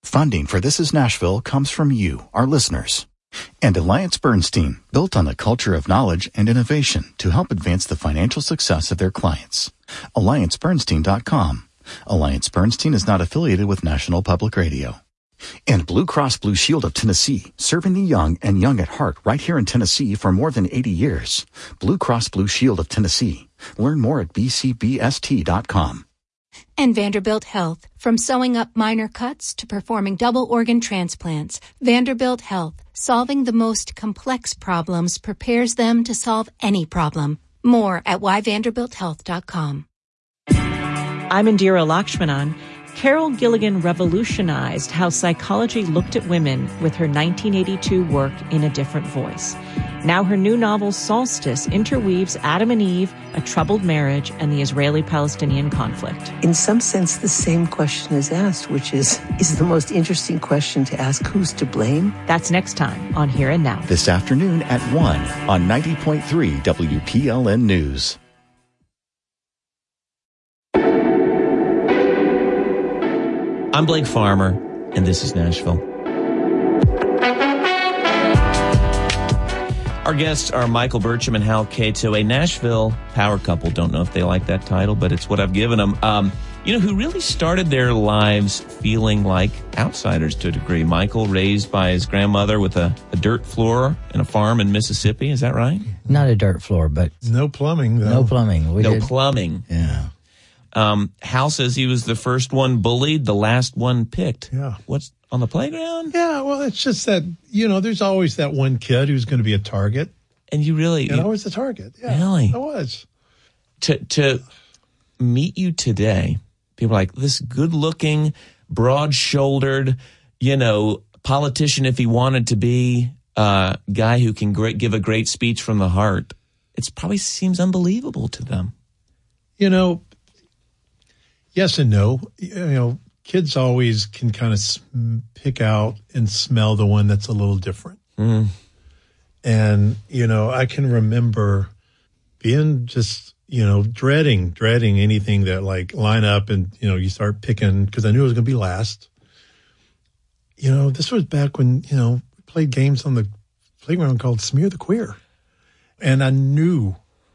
Funding for This Is Nashville comes from you, our listeners. And Alliance Bernstein, built on the culture of knowledge and innovation to help advance the financial success of their clients. AllianceBernstein.com. Alliance Bernstein is not affiliated with National Public Radio. And Blue Cross Blue Shield of Tennessee, serving the young and young at heart right here in Tennessee for more than 80 years. Blue Cross Blue Shield of Tennessee. Learn more at bcbst.com. And Vanderbilt Health. From sewing up minor cuts to performing double organ transplants, Vanderbilt Health, solving the most complex problems, prepares them to solve any problem. More at whyvanderbilthealth.com. I'm Indira Lakshmanan. Carol Gilligan revolutionized how psychology looked at women with her 1982 work In a Different Voice. Now her new novel, Solstice, interweaves Adam and Eve, a troubled marriage, and the Israeli-Palestinian conflict. In some sense, the same question is asked, which is the most interesting question to ask: who's to blame? That's next time on Here and Now. This afternoon at 1 on 90.3 WPLN News. I'm Blake Farmer, and this is Nashville. Our guests are Michael Burcham and Hal Cato, a Nashville power couple. Don't know if they like that title, but it's what I've given them. Who really started their lives feeling like outsiders to a degree. Michael, raised by his grandmother with a dirt floor and a farm in Mississippi. Is that right? Not a dirt floor, but... No plumbing, though. No plumbing. No plumbing. Yeah. Hal says he was the first one bullied, the last one picked. Yeah. What's on the playground? Yeah, well, it's just that, there's always that one kid who's going to be a target. And you really... And I was the target. Yeah, really? I was. To meet you today, people are like, this good-looking, broad-shouldered, politician if he wanted to be, guy who can give a great speech from the heart. It probably seems unbelievable to them. Yes and no. Kids always can kind of pick out and smell the one that's a little different. Mm. And, I can remember being just, dreading anything that like line up and, you start picking because I knew it was going to be last. This was back when, we played games on the playground called Smear the Queer. And I knew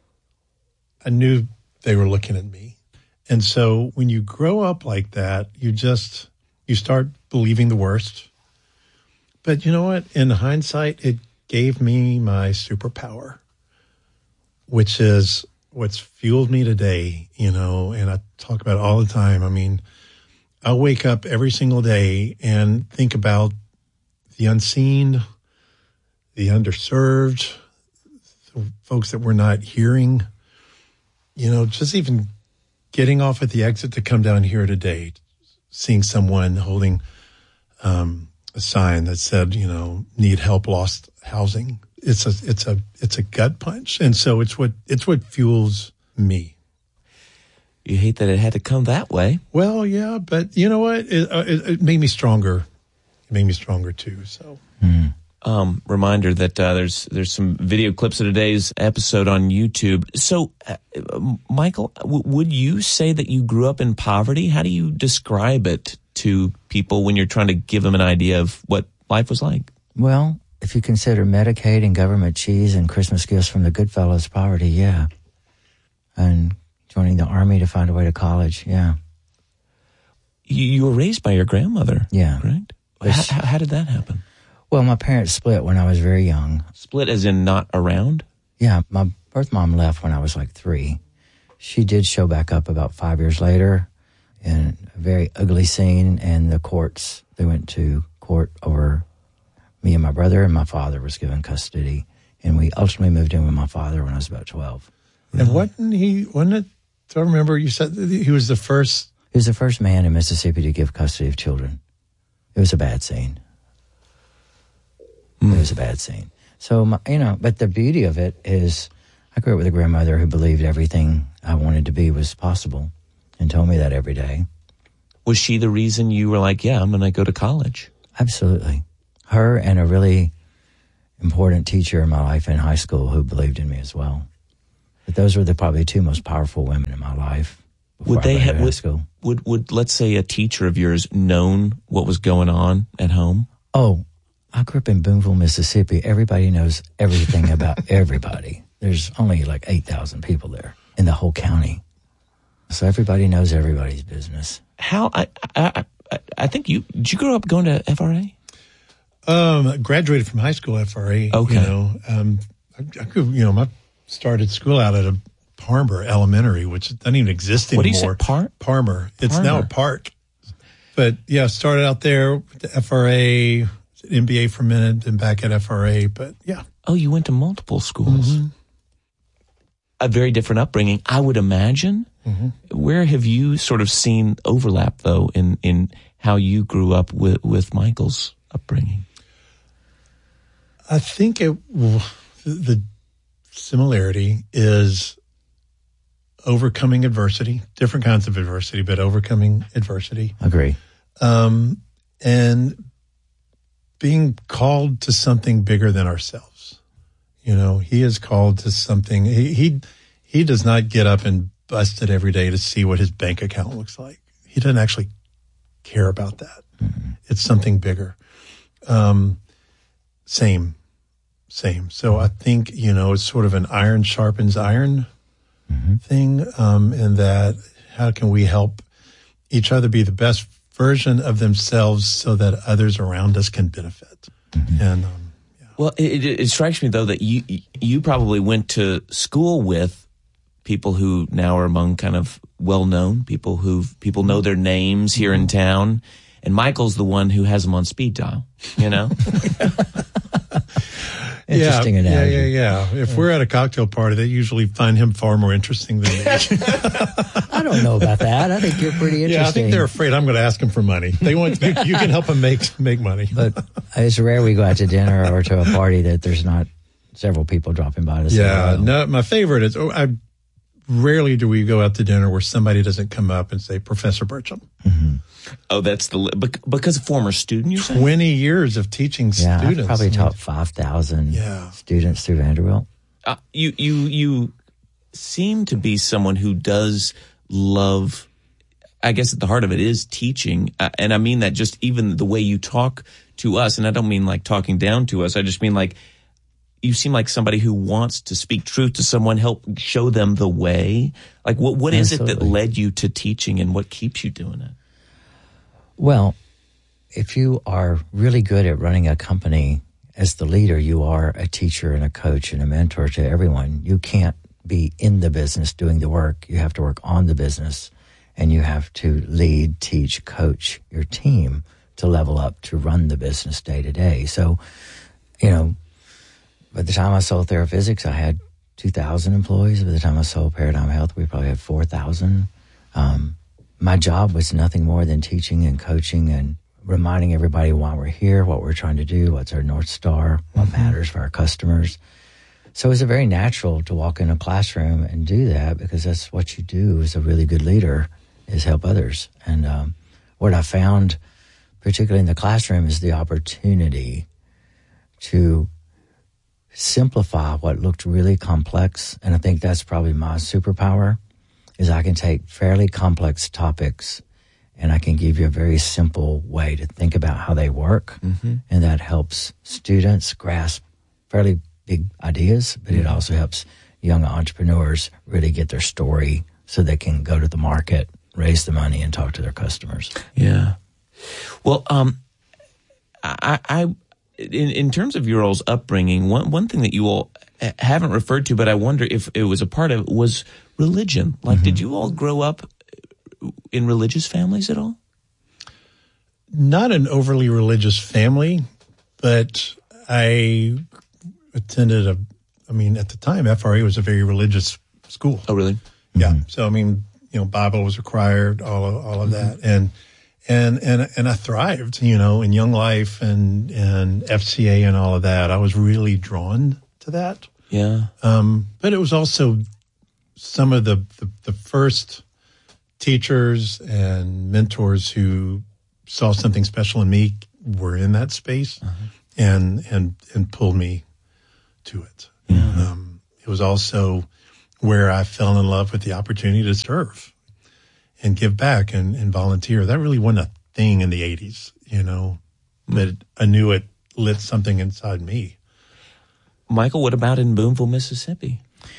they were looking at me. And so when you grow up like that, you start believing the worst. But you know what? In hindsight, it gave me my superpower, which is what's fueled me today, and I talk about it all the time. I mean, I wake up every single day and think about the unseen, the underserved, the folks that we're not hearing, just even getting off at the exit to come down here today, seeing someone holding a sign that said, need help, lost housing. It's a gut punch, and so it's what fuels me. You hate that it had to come that way. Well, yeah, but you know what? It made me stronger. It made me stronger too. So. Reminder that there's some video clips of today's episode on YouTube. So, Michael, would you say that you grew up in poverty? How do you describe it to people when you're trying to give them an idea of what life was like? Well, if you consider Medicaid and government cheese and Christmas gifts from the Goodfellas, poverty, yeah. And joining the Army to find a way to college, yeah. You were raised by your grandmother, yeah, correct? How did that happen? Well, my parents split when I was very young. Split as in not around? Yeah, my birth mom left when I was like 3. She did show back up about 5 years later in a very ugly scene, and the courts, they went to court over me and my brother, and my father was given custody. And we ultimately moved in with my father when I was about 12. And wasn't it, do I remember you said that he was the first? He was the first man in Mississippi to give custody of children. It was a bad scene. It was a bad scene. So, but the beauty of it is I grew up with a grandmother who believed everything I wanted to be was possible and told me that every day. Was she the reason you were like, yeah, I'm going to go to college? Absolutely. Her and a really important teacher in my life in high school who believed in me as well. But those were probably 2 most powerful women in my life. Would they have would let's say a teacher of yours known what was going on at home? Oh, I grew up in Boonville, Mississippi. Everybody knows everything about everybody. There's only like 8,000 people there in the whole county. So everybody knows everybody's business. How I think did you grow up going to FRA? Graduated from high school FRA. Okay. I started school out at a Parmer Elementary, which doesn't even exist anymore. What do you say, Parmer. It's now a park. But yeah, started out there with the FRA, MBA for a minute, and back at FRA. But yeah. Oh, you went to multiple schools. Mm-hmm. A very different upbringing, I would imagine. Mm-hmm. Where have you sort of seen overlap, though, in how you grew up with Michael's upbringing? I think the similarity is overcoming adversity, different kinds of adversity, but overcoming adversity. Agree. And being called to something bigger than ourselves. He is called to something. He does not get up and bust it every day to see what his bank account looks like. He doesn't actually care about that. Mm-hmm. It's something bigger. Same. So I think, it's sort of an iron sharpens iron thing, and that how can we help each other be the best version of themselves so that others around us can benefit. Mm-hmm. And well, it strikes me, though, that you probably went to school with people who now are among kind of well-known, people know their names here in town, and Michael's the one who has them on speed dial, Interesting analogy. Yeah. If we're at a cocktail party, they usually find him far more interesting than me. I don't know about that. I think you're pretty interesting. Yeah, I think they're afraid I'm going to ask them for money. They want you can help them make money. But it's rare we go out to dinner or to a party that there's not several people dropping by to say hello. No, my favorite is rarely do we go out to dinner where somebody doesn't come up and say, Professor Burcham. Mm-hmm. Oh, that's because a former student, you're saying? 20 years of teaching students. I've probably taught 5,000 students through Vanderbilt. You seem to be someone who does love, I guess at the heart of it is teaching. And I mean that just even the way you talk to us, and I don't mean like talking down to us. I just mean like you seem like somebody who wants to speak truth to someone, help show them the way. Like what is it that led you to teaching and what keeps you doing it? Well, if you are really good at running a company as the leader, you are a teacher and a coach and a mentor to everyone. You can't be in the business doing the work. You have to work on the business, and you have to lead, teach, coach your team to level up to run the business day to day. So, by the time I sold Theraphysics, I had 2,000 employees. By the time I sold Paradigm Health, we probably had 4,000. My job was nothing more than teaching and coaching and reminding everybody why we're here, what we're trying to do, what's our North Star, what matters for our customers. So it was very natural to walk in a classroom and do that because that's what you do as a really good leader is help others. And what I found, particularly in the classroom, is the opportunity to simplify what looked really complex. And I think that's probably my superpower, is I can take fairly complex topics and I can give you a very simple way to think about how they work. Mm-hmm. And that helps students grasp fairly big ideas, but it also helps young entrepreneurs really get their story so they can go to the market, raise the money, and talk to their customers. Yeah. Well, I in terms of your all's upbringing, one thing that you all haven't referred to, but I wonder if it was a part of it, was religion. Like, did you all grow up in religious families at all? Not an overly religious family, but I attended at the time, FRA was a very religious school. Oh, really? Yeah. So, Bible was required, all of that. And I thrived, in Young Life and FCA and all of that. I was really drawn to that. Yeah. But it was also some of the first teachers and mentors who saw something special in me were in that space and pulled me to it. Yeah. It was also where I fell in love with the opportunity to serve. and give back and volunteer. That really wasn't a thing in the 80s, but I knew it lit something inside me. Michael, what about in Boonville, Mississippi?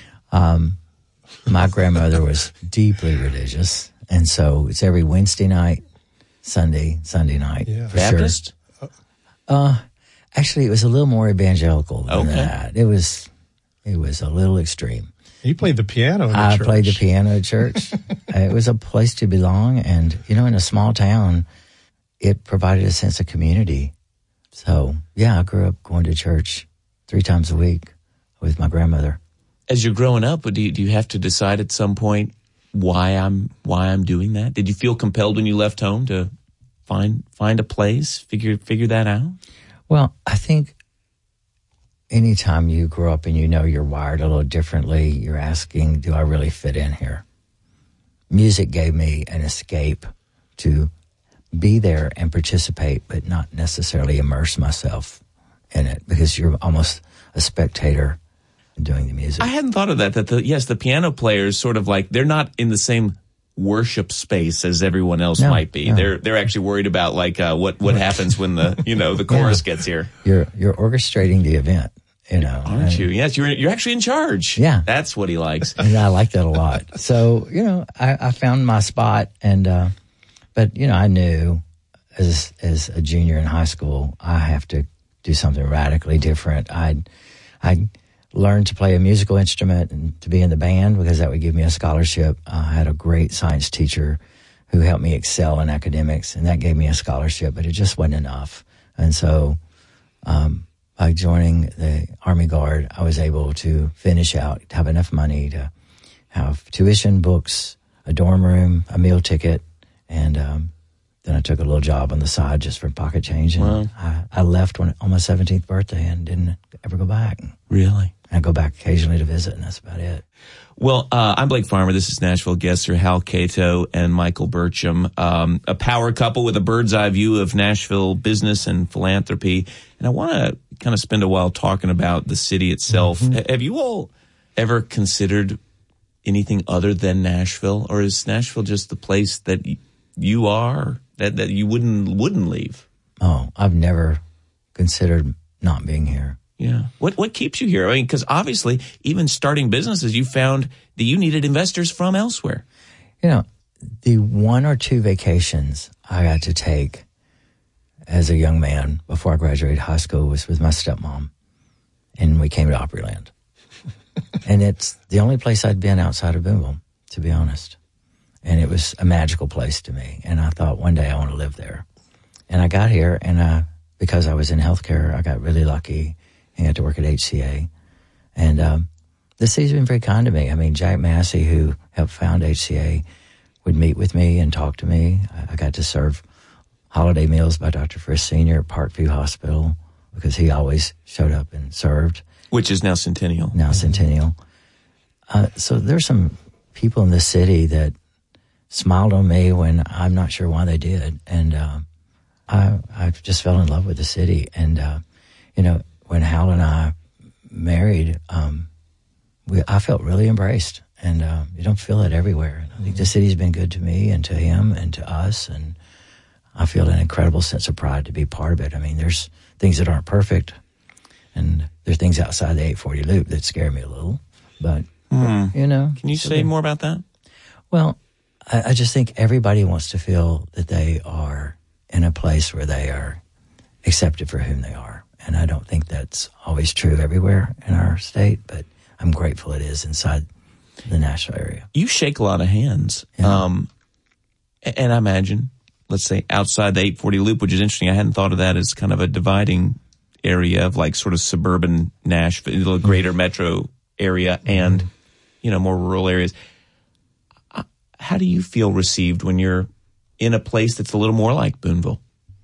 My grandmother was deeply religious, and so it's every Wednesday night, Sunday night. Yeah. For Baptist? Sure. Actually, it was a little more evangelical than that. It was a little extreme. You played the piano in the church. I played the piano at church. It was a place to belong, and in a small town, it provided a sense of community. So, yeah, I grew up going to church 3 times a week with my grandmother. As you're growing up, do you have to decide at some point why I'm doing that? Did you feel compelled when you left home to find a place, figure that out? Well, I think anytime you grow up and you're wired a little differently, you're asking, do I really fit in here? Music gave me an escape to be there and participate, but not necessarily immerse myself in it, because you're almost a spectator doing the music. I hadn't thought of that the piano players sort of like, they're not in the same worship space as everyone else might be. No. They're actually worried about like what happens when the chorus gets here. You're orchestrating the event, Aren't you? Yes, you're actually in charge. Yeah. That's what he likes. And I like that a lot. So, I found my spot, and but I knew as a junior in high school, I have to do something radically different. I learned to play a musical instrument and to be in the band, because that would give me a scholarship. I had a great science teacher who helped me excel in academics, and that gave me a scholarship, but it just wasn't enough. And so by joining the Army Guard, I was able to finish out, have enough money to have tuition, books, a dorm room, a meal ticket, and then I took a little job on the side just for pocket change, and I left on my 17th birthday and didn't ever go back. Really? I go back occasionally to visit, and that's about it. Well, I'm Blake Farmer. This is Nashville guests are Hal Cato and Michael Burcham, a power couple with a bird's eye view of Nashville business and philanthropy. And I want to kind of spend a while talking about the city itself. Mm-hmm. Have you all ever considered anything other than Nashville, or is Nashville just the place that you are, that you wouldn't leave? Oh, I've never considered not being here. Yeah. What keeps you here? I mean, because obviously, even starting businesses, you found that you needed investors from elsewhere. The 1 or 2 vacations I got to take as a young man before I graduated high school was with my stepmom, and we came to Opryland. And it's the only place I'd been outside of Boonville, to be honest. And it was a magical place to me, and I thought one day I want to live there. And I got here, and because I was in healthcare, I got really lucky. I got to work at HCA. And the city's been very kind to me. I mean, Jack Massey, who helped found HCA, would meet with me and talk to me. I got to serve holiday meals by Dr. Frisch Sr. at Parkview Hospital, because he always showed up and served. Which is now Centennial. So there's some people in the city that smiled on me when I'm not sure why they did. And I just fell in love with the city. And, when Hal and I married, I felt really embraced, and you don't feel it everywhere. I think the city's been good to me and to him and to us, and I feel an incredible sense of pride to be part of it. I mean, there's things that aren't perfect, and there's things outside the 840 loop that scare me a little, but, Can you say more about that? Well, I just think everybody wants to feel that they are in a place where they are accepted for whom they are. And I don't think that's always true everywhere in our state, but I'm grateful it is inside the Nashville area. You shake a lot of hands. Yeah. And I imagine, let's say, outside the 840 loop, which is interesting. I hadn't thought of that as kind of a dividing area of like sort of suburban Nashville, the greater metro area, and, more rural areas. How do you feel received when you're in a place that's a little more like Boonville?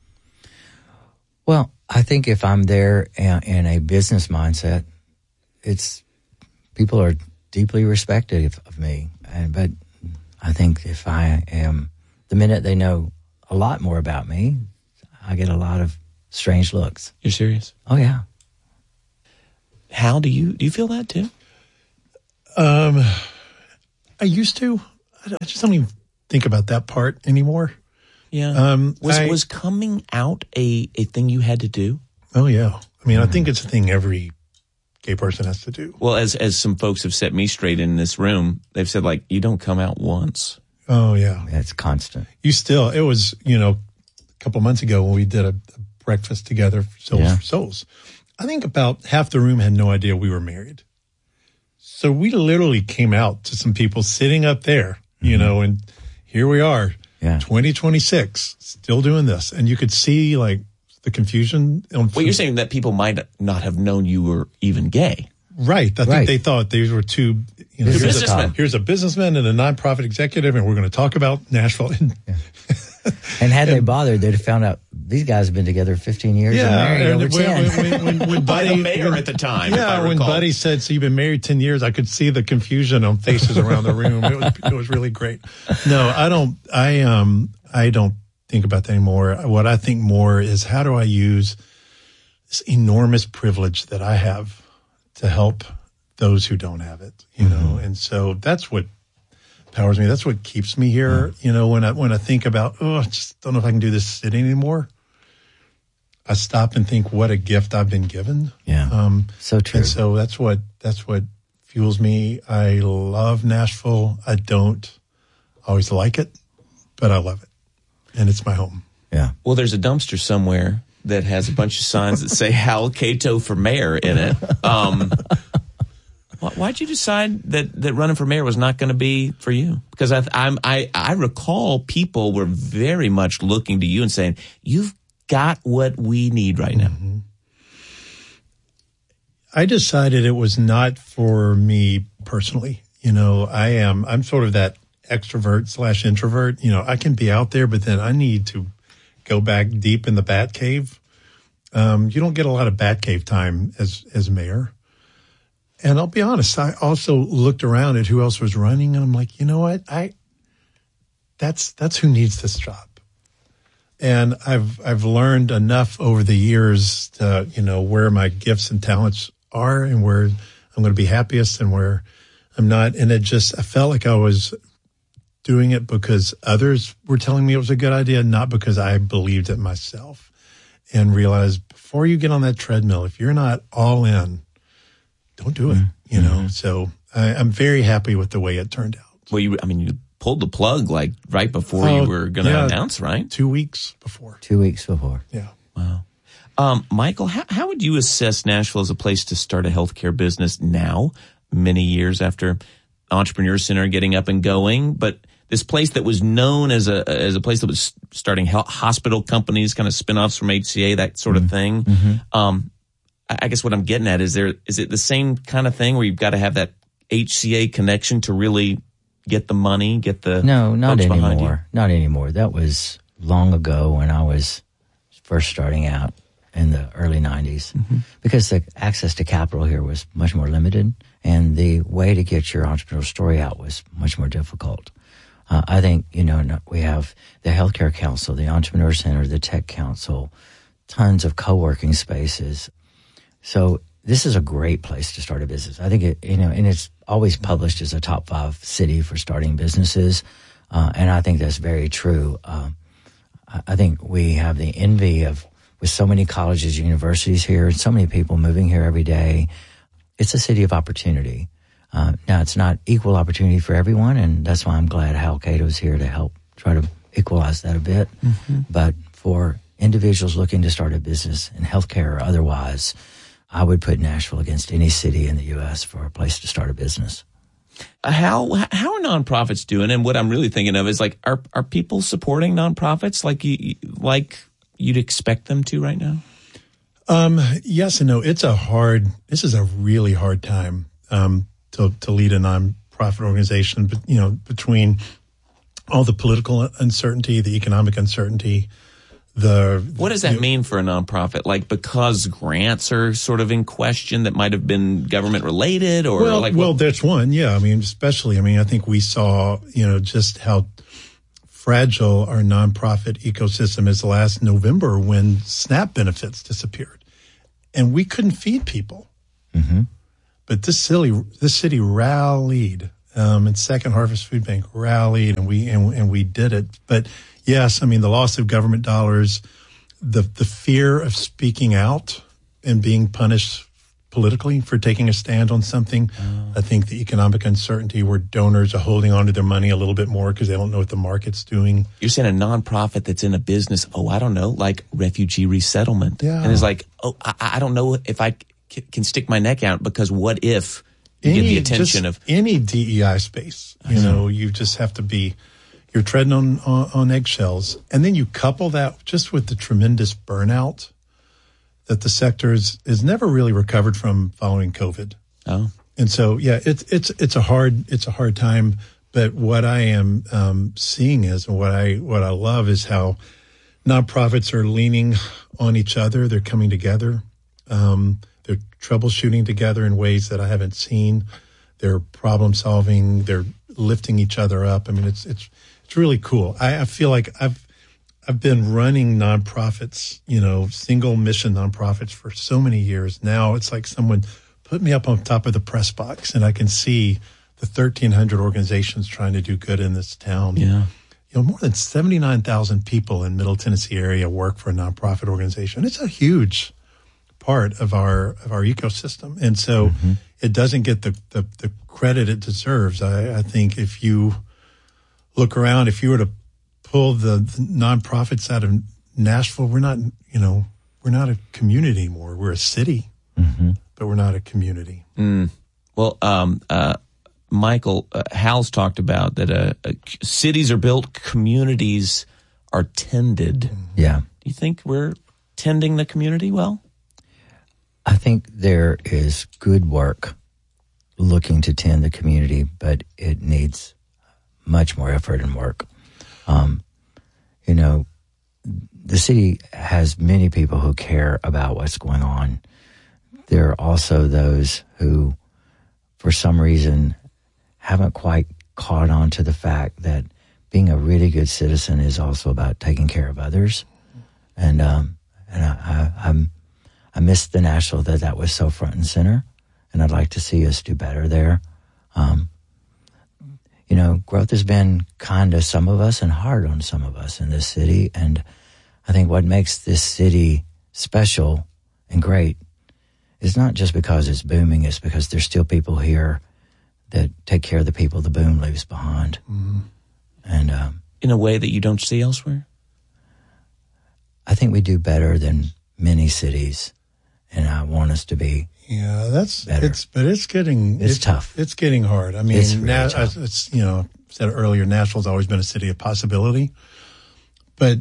Well, I think if I'm there in a business mindset, people are deeply respective of me. But I think if I am, the minute they know a lot more about me, I get a lot of strange looks. You're serious? Oh, yeah. How do you feel that too? I used to. I just don't even think about that part anymore. Yeah. Was coming out a thing you had to do? Oh, yeah. I mean, I think it's a thing every gay person has to do. Well, as some folks have set me straight in this room, they've said, like, you don't come out once. Oh, yeah. That's constant. It was, a couple of months ago when we did a breakfast together for Souls for Souls. I think about half the room had no idea we were married. So we literally came out to some people sitting up there, and here we are, 2026, still doing this. And you could see, like, the confusion. Well, you're saying that people might not have known you were even gay. Right. I think they thought these were two, businessmen. Here's a businessman and a nonprofit executive, and we're going to talk about Nashville. And had they bothered, they'd have found out these guys have been together 15 years and married over 10. When by the mayor at the time. Yeah, when Buddy said, so you've been married 10 years, I could see the confusion on faces around the room. It was really great. No, I don't think about that anymore. What I think more is, how do I use this enormous privilege that I have to help those who don't have it, And so that's what powers me. That's what keeps me here. When I think about, I just don't know if I can do this sitting anymore, I stop and think what a gift I've been given. Yeah. So true. And so that's what fuels me. I love Nashville. I don't always like it, but I love it. And it's my home. Yeah. Well, there's a dumpster somewhere that has a bunch of signs that say Hal Cato for mayor in it. Why'd you decide that running for mayor was not going to be for you? Because I recall people were very much looking to you and saying, you've got what we need right now. Mm-hmm. I decided it was not for me personally. I'm sort of that extrovert / introvert. I can be out there, but then I need to go back deep in the bat cave. You don't get a lot of bat cave time as mayor. And I'll be honest, I also looked around at who else was running, and I'm like, you know what? That's who needs this job. And I've learned enough over the years to, where my gifts and talents are and where I'm going to be happiest and where I'm not. And I felt like I was doing it because others were telling me it was a good idea, not because I believed it myself. And realized, before you get on that treadmill, if you're not all in, don't do it, So I'm very happy with the way it turned out. Well, you pulled the plug like right before you were going to announce, right? 2 weeks before. 2 weeks before. Yeah. Wow. Michael, how would you assess Nashville as a place to start a healthcare business now, many years after Entrepreneur Center getting up and going? But this place that was known as a place that was starting hospital companies, kind of spinoffs from HCA, that sort of thing. Mm-hmm. I guess what I'm getting at is it the same kind of thing where you've got to have that HCA connection to really get the money, get the No, not folks behind you? anymore. Not anymore. That was long ago when I was first starting out in the early 90s, because the access to capital here was much more limited, and the way to get your entrepreneurial story out was much more difficult. I think, we have the Healthcare Council, the Entrepreneur Center, the Tech Council, tons of co-working spaces. So this is a great place to start a business. I think and it's always published as a top 5 city for starting businesses. And I think that's very true. I think we have the envy with so many colleges, universities here, and so many people moving here every day. It's a city of opportunity. Now, it's not equal opportunity for everyone, and that's why I'm glad Hal Cato's here to help try to equalize that a bit. Mm-hmm. But for individuals looking to start a business in healthcare or otherwise, I would put Nashville against any city in the U.S. for a place to start a business. How are nonprofits doing? And what I'm really thinking of is, like, are people supporting nonprofits like you'd expect them to right now? Yes and no. This is a really hard time to lead a nonprofit organization, but between all the political uncertainty, the economic uncertainty, what does that mean for a nonprofit? Like, because grants are sort of in question that might have been government related, or well, that's one. Yeah. Especially, I think we saw, just how fragile our nonprofit ecosystem is last November when SNAP benefits disappeared and we couldn't feed people. Mm-hmm. But this city rallied And Second Harvest Food Bank rallied, and we did it. But yes, I mean, the loss of government dollars, the fear of speaking out and being punished politically for taking a stand on something. I think the economic uncertainty where donors are holding on to their money a little bit more because they don't know what the market's doing. You're saying a nonprofit that's in a business, I don't know, like refugee resettlement. Yeah. And it's like, I don't know if I can stick my neck out, because what if you get the attention of any DEI space? You know, you just have to be, you're treading on eggshells. And then you couple that just with the tremendous burnout that the sector is never really recovered from following COVID. Oh. And so, yeah, it's a hard time. But what I am seeing is, and what I love is how nonprofits are leaning on each other. They're coming together. They're troubleshooting together in ways that I haven't seen. They're problem solving. They're lifting each other up. I mean, it's really cool. I feel like I've been running nonprofits, you know, single mission nonprofits for so many years. Now it's like someone put me up on top of the press box, and I can see the 1,300 organizations trying to do good in this town. Yeah. You know, more than 79,000 people in Middle Tennessee area work for a nonprofit organization. It's a huge part of our ecosystem. And so it doesn't get the credit it deserves. I think if you look around, if you were to pull the nonprofits out of Nashville, we're not a community anymore. We're a city, but we're not a community. Well, Michael, Hal's talked about that cities are built, communities are tended. Yeah. Do you think we're tending the community well? I think there is good work looking to tend the community, but it needs much more effort and work. You know, the city has many people who care about what's going on. There are also those who, for some reason, haven't quite caught on to the fact that being a really good citizen is also about taking care of others. And I miss the Nashville that was so front and center, and I'd like to see us do better there. You know, growth has been kind to some of us and hard on some of us in this city, and I think what makes this city special and great is not just because it's booming, it's because there's still people here that take care of the people the boom leaves behind. And in a way that you don't see elsewhere? I think we do better than many cities, and I want us to be. Yeah, that's better. It's tough. It's getting hard. I mean, it's really tough. It's, you know, I said earlier, Nashville's always been a city of possibility, but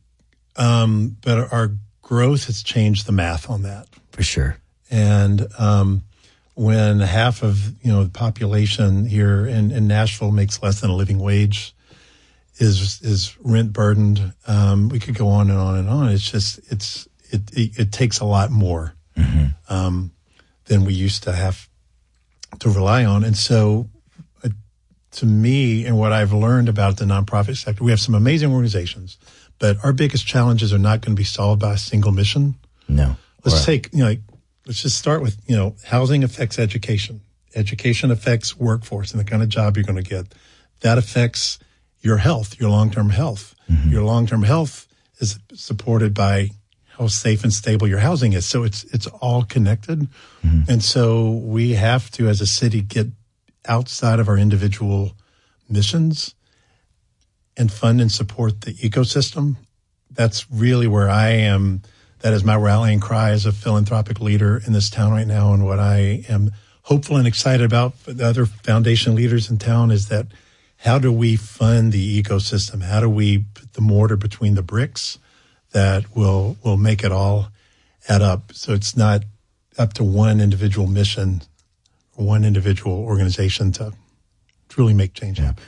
our growth has changed the math on that for sure. And when half of the population here in Nashville makes less than a living wage, is rent burdened, we could go on and on and on. It's just it takes a lot more than we used to have to rely on. And so, to me, and what I've learned about the nonprofit sector, we have some amazing organizations, but our biggest challenges are not going to be solved by a single mission. No. Let's just start with, housing affects education. Education affects workforce and the kind of job you're going to get. That affects your health, your long-term health. Your long-term health is supported by how safe and stable your housing is. So it's all connected. And so we have to, as a city, get outside of our individual missions and fund and support the ecosystem. That's really where I am. That is my rallying cry as a philanthropic leader in this town right now. And what I am hopeful and excited about for the other foundation leaders in town is that how do we fund the ecosystem? How do we put the mortar between the bricks that will make it all add up? So it's not up to one individual mission or one individual organization to truly make change happen.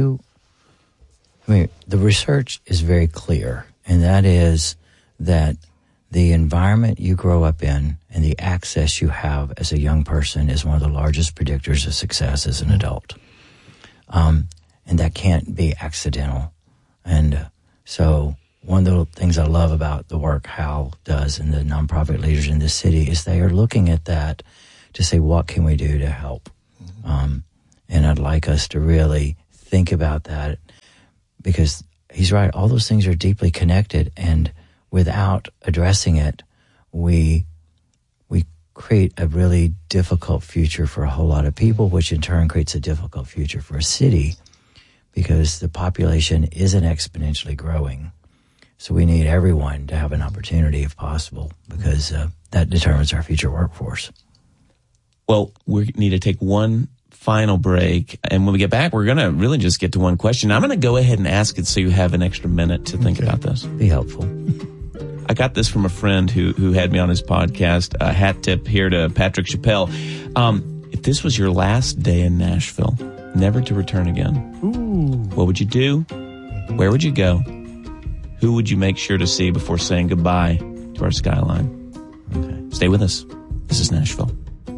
The research is very clear, and that is that the environment you grow up in and the access you have as a young person is one of the largest predictors of success as an adult. And that can't be accidental. And so one of the things I love about the work Hal does and the nonprofit leaders in this city is they are looking at that to say, what can we do to help? And I'd like us to really think about that, because he's right. All those things are deeply connected, and without addressing it, we create a really difficult future for a whole lot of people, which in turn creates a difficult future for a city, because the population isn't exponentially growing. So we need everyone to have an opportunity if possible, because that determines our future workforce. Well, we need to take one final break, and when we get back, we're going to really just get to one question. I'm going to go ahead and ask it so you have an extra minute to think about this. Be helpful. I got this from a friend who had me on his podcast. A hat tip here to Patrick Chappelle. If this was your last day in Nashville, never to return again, what would you do? Where would you go? Who would you make sure to see before saying goodbye to our skyline? Okay. Stay with us. This is Nashville.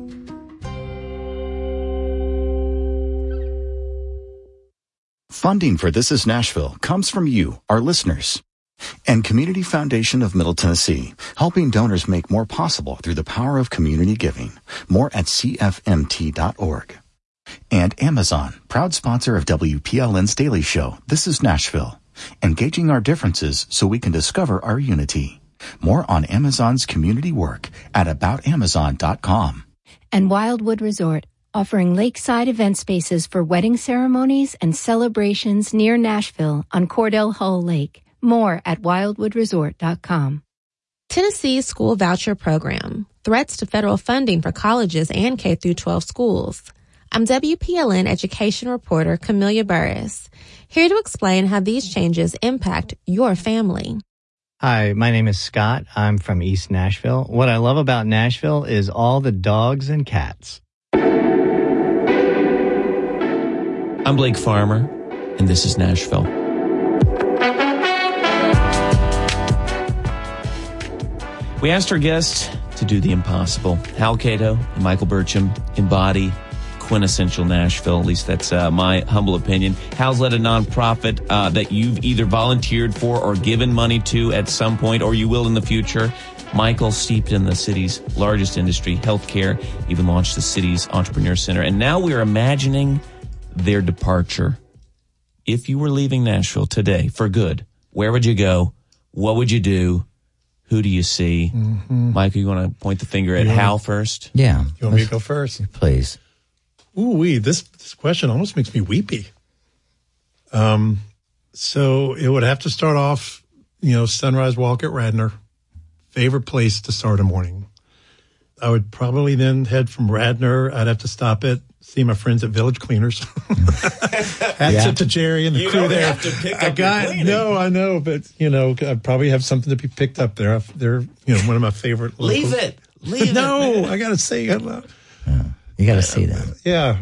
Funding for This is Nashville comes from you, our listeners. And Community Foundation of Middle Tennessee, helping donors make more possible through the power of community giving. More at cfmt.org. And Amazon, proud sponsor of WPLN's Daily Show, This is Nashville, engaging our differences so we can discover our unity. More on Amazon's community work at aboutamazon.com. And Wildwood Resort, offering lakeside event spaces for wedding ceremonies and celebrations near Nashville on Cordell Hull Lake. More at wildwoodresort.com. Tennessee's school voucher program, threats to federal funding for colleges and K-12 schools. I'm WPLN education reporter Camelia Burris, here to explain how these changes impact your family. Hi, my name is Scott. I'm from East Nashville. What I love about Nashville is all the dogs and cats. I'm Blake Farmer, and this is Nashville. We asked our guests to do the impossible. Hal Cato and Michael Burcham embody quintessential Nashville. At least that's my humble opinion. Hal's led a nonprofit that you've either volunteered for or given money to at some point, or you will in the future. Michael, steeped in the city's largest industry, healthcare, even launched the city's Entrepreneur Center. And now we're imagining their departure. If you were leaving Nashville today for good, where would you go? What would you do? Who do you see? Mm-hmm. Michael, you want to point the finger at Hal first? Yeah. You want me to go first? Please. Ooh, this question almost makes me weepy. So it would have to start off, sunrise walk at Radnor. Favorite place to start a morning. I would probably then head from Radnor. I'd have to stop at see my friends at Village Cleaners. Hats up to Jerry and the crew there. Have to pick up your cleaning. No, I know, but I'd probably have something to be picked up there. They're one of my favorite. Leave it. No, I got to say, you got to see them. Yeah,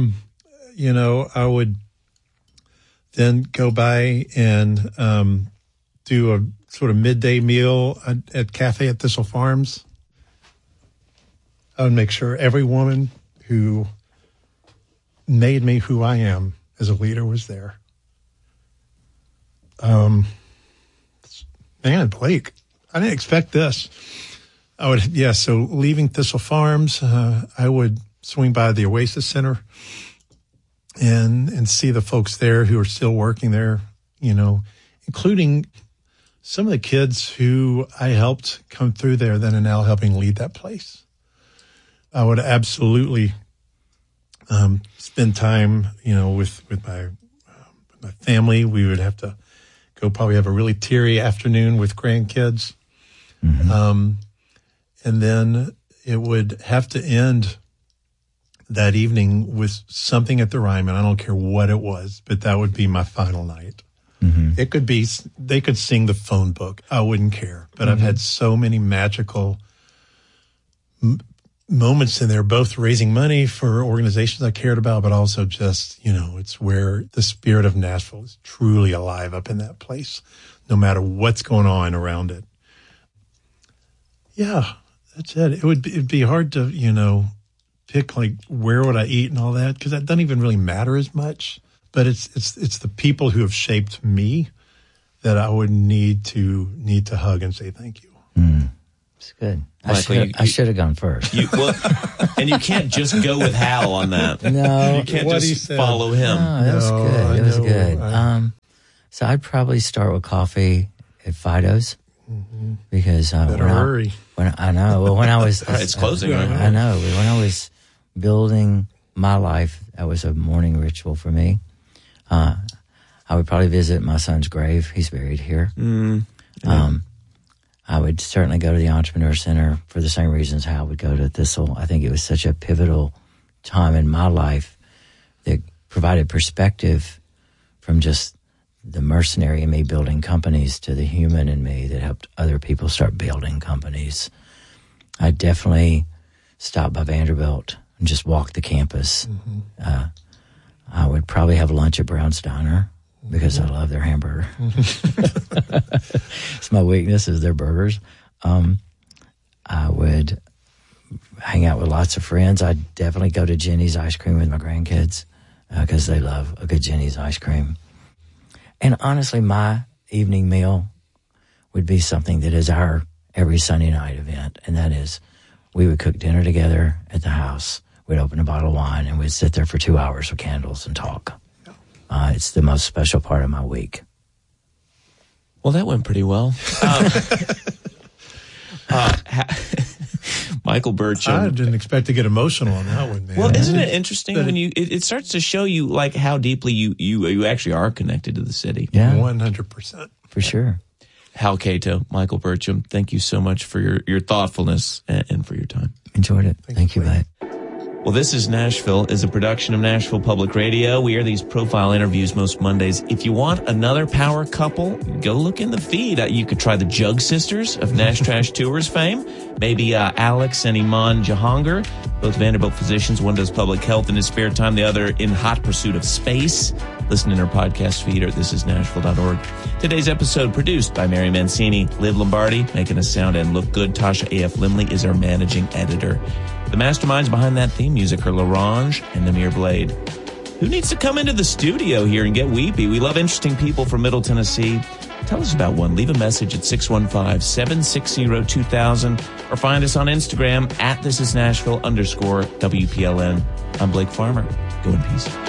I would then go by and do a sort of midday meal at Cafe at Thistle Farms. I would make sure every woman who made me who I am as a leader was there. Man, Blake, I didn't expect this. So leaving Thistle Farms, I would swing by the Oasis Center and see the folks there who are still working there, including some of the kids who I helped come through there that are now helping lead that place. I would absolutely spend time, with my family. We would have to go probably have a really teary afternoon with grandkids. Mm-hmm. And then it would have to end that evening with something at the Ryman. I don't care what it was, but that would be my final night. Mm-hmm. It could be, they could sing the phone book. I wouldn't care. But I've had so many magical moments in there, both raising money for organizations I cared about, but also just, it's where the spirit of Nashville is truly alive up in that place, no matter what's going on around it. Yeah, that's it. It'd be hard to, pick like where would I eat and all that, because that doesn't even really matter as much. But it's the people who have shaped me that I would need to hug and say thank you. It's good. Michael, I should have gone first. And you can't just go with Hal on that. No. You can't just follow him. No, that was good. It was good. So I'd probably start with coffee at Fido's because hurry. When I was it's closing. Right? I know. When I was building my life, that was a morning ritual for me. I would probably visit my son's grave. He's buried here. I would certainly go to the Entrepreneur Center for the same reasons Hal would go to Thistle. I think it was such a pivotal time in my life that provided perspective from just the mercenary in me building companies to the human in me that helped other people start building companies. I definitely stopped by Vanderbilt and just walked the campus. I would probably have lunch at Brown's Diner because I love their hamburger. It's my weakness is their burgers. I would hang out with lots of friends. I'd definitely go to Jenny's ice cream with my grandkids because they love a good Jenny's ice cream. And honestly, my evening meal would be something that is our every Sunday night event, and that is we would cook dinner together at the house. We'd open a bottle of wine, and we'd sit there for 2 hours with candles and talk. It's the most special part of my week. Well, that went pretty well. Michael Burcham. I didn't expect to get emotional on that one, man. Well, isn't it interesting when it starts to show you like how deeply you actually are connected to the city? Yeah, 100%. For sure. Hal Cato, Michael Burcham, thank you so much for your thoughtfulness and for your time. Enjoyed it. Thank you, mate. Well, This is Nashville is a production of Nashville Public Radio. We air these profile interviews most Mondays. If you want another power couple, go look in the feed. You could try the Jug Sisters of Nash Trash Tours fame. Maybe Alex and Iman Jahangir, both Vanderbilt physicians. One does public health in his spare time, the other in hot pursuit of space. Listen in our podcast feed or thisisnashville.org. Today's episode produced by Mary Mancini, Liv Lombardi, making us sound and look good. Tasha A.F. Limley is our managing editor. The masterminds behind that theme music are LaRange and Namir Blade. Who needs to come into the studio here and get weepy? We love interesting people from Middle Tennessee. Tell us about one. Leave a message at 615-760-2000 or find us on Instagram at thisisnashville_WPLN. I'm Blake Farmer. Go in peace.